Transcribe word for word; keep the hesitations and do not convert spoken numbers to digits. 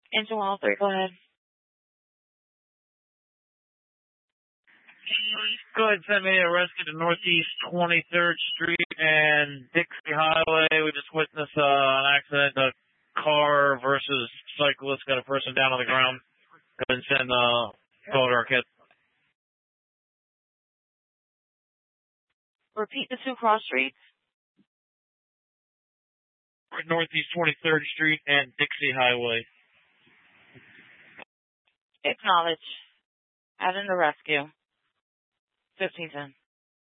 Engine one oh three, go ahead. Go ahead and send me a rescue to Northeast twenty-third Street and Dixie Highway. We just witnessed uh, an accident, a car versus cyclist, got a person down on the ground. Go ahead and send uh, call to our kit. Repeat the two cross streets. Northeast twenty-third Street and Dixie Highway. Acknowledge. Add in the rescue. fifteen ten.